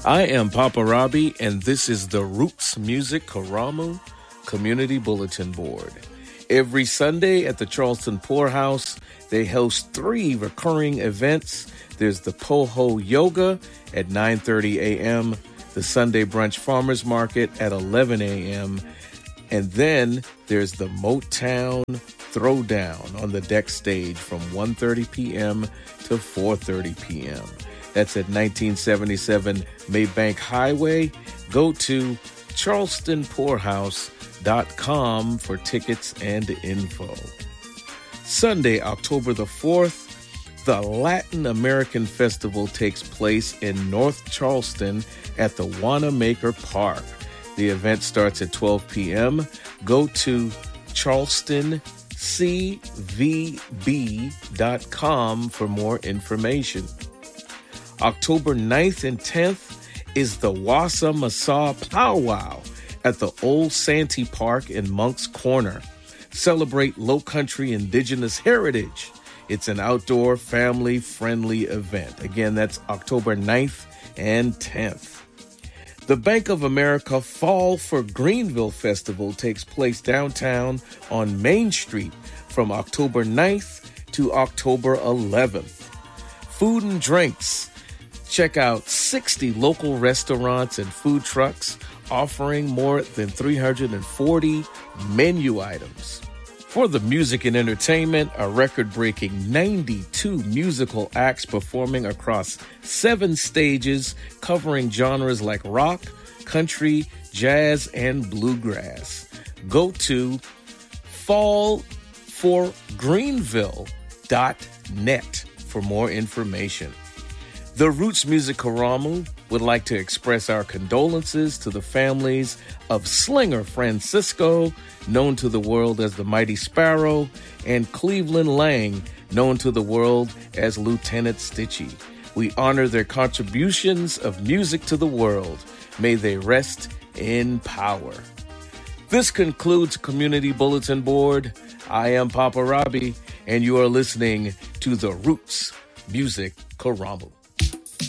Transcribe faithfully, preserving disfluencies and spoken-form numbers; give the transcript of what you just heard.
I am Papa Robbie, and this is the Roots Music Karamu Community Bulletin Board. Every Sunday at the Charleston Poorhouse, they host three recurring events. There's the Poho Yoga at nine thirty a.m., the Sunday Brunch Farmers Market at eleven a.m., and then there's the Motown Throwdown on the deck stage from one thirty p.m. to four thirty p.m. That's at nineteen seventy-seven Maybank Highway. Go to charleston poorhouse dot com for tickets and info. Sunday, October the fourth, the Latin American Festival takes place in North Charleston at the Wanamaker Park. The event starts at twelve p.m. Go to charleston c v b dot com for more information. October ninth and tenth is the Wassa Massa Powwow at the Old Santee Park in Moncks Corner. Celebrate low-country indigenous heritage. It's an outdoor, family-friendly event. Again, that's October ninth and tenth. The Bank of America Fall for Greenville Festival takes place downtown on Main Street from October ninth to October eleventh. Food and drinks. Check out sixty local restaurants and food trucks offering more than three hundred forty menu items. For the music and entertainment, a record-breaking ninety-two musical acts performing across seven stages covering genres like rock, country, jazz, and bluegrass. Go to fall for greenville dot net for more information. The Roots Music Karamu would like to express our condolences to the families of Slinger Francisco, known to the world as the Mighty Sparrow, and Cleveland Lang, known to the world as Lieutenant Stitchie. We honor their contributions of music to the world. May they rest in power. This concludes Community Bulletin Board. I am Papa Robbie, and you are listening to the Roots Music Karamu.